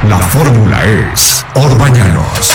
La fórmula es Orbañanos.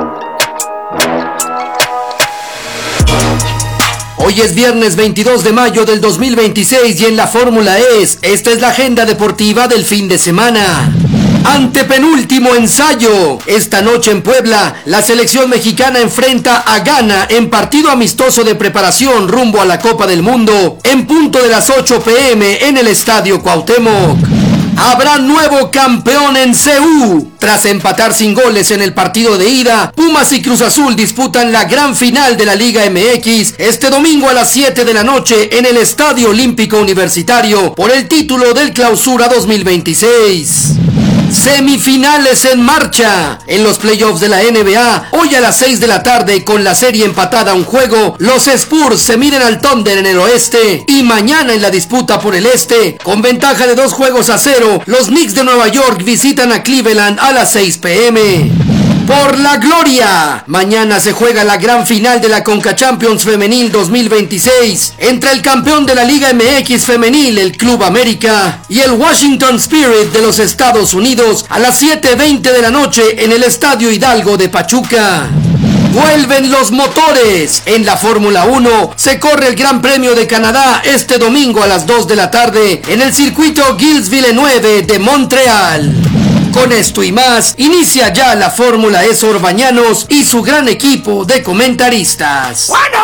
Hoy es viernes 22 de mayo del 2026 y en la Fórmula esta es la agenda deportiva del fin de semana. Antepenúltimo ensayo. Esta noche en Puebla, la selección mexicana enfrenta a Ghana en partido amistoso de preparación rumbo a la Copa del Mundo, en punto de las 8 p.m. en el Estadio Cuauhtémoc. Habrá nuevo campeón en CU. Tras empatar sin goles en el partido de ida, Pumas y Cruz Azul disputan la gran final de la Liga MX este domingo a las 7 de la noche en el Estadio Olímpico Universitario por el título del Clausura 2026. Semifinales en marcha. En los playoffs de la NBA, hoy a las 6 de la tarde con la serie empatada a un juego, los Spurs se miden al Thunder en el oeste y mañana en la disputa por el este, con ventaja de 2-0, los Knicks de Nueva York visitan a Cleveland a las 6 p.m. Por la gloria, mañana se juega la gran final de la Conca Champions Femenil 2026 entre el campeón de la Liga MX Femenil, el Club América, y el Washington Spirit de los Estados Unidos a las 7:20 de la noche en el Estadio Hidalgo de Pachuca. Vuelven los motores. En la Fórmula 1 se corre el Gran Premio de Canadá este domingo a las 2 de la tarde en el circuito Gilles Villeneuve de Montreal. Con esto y más, inicia ya la Fórmula Orbañanos y su gran equipo de comentaristas. ¡Bueno!